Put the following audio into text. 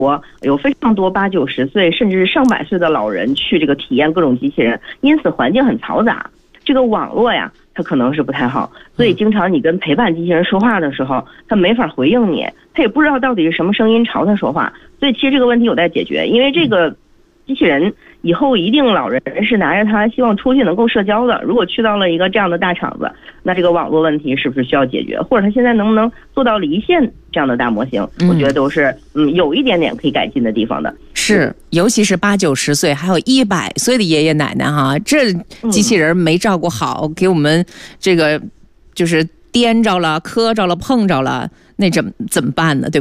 有非常多80、90岁甚至是上百岁的老人去这个体验各种机器人，因此环境很嘈杂。这个网络呀，它可能是不太好，所以经常你跟陪伴机器人说话的时候，它没法回应你，它也不知道到底是什么声音朝它说话。所以其实这个问题有待解决，因为这个机器人以后一定老人是拿着它希望出去能够社交的，如果去到了一个这样的大场子，那这个网络问题是不是需要解决，或者它现在能不能做到离线这样的大模型，我觉得都是有一点点可以改进的地方的。 是，尤其是80、90岁还有100岁的爷爷奶奶哈，这机器人没照顾好，给我们这个就是颠着了、磕着了、碰着了，那怎么办呢？对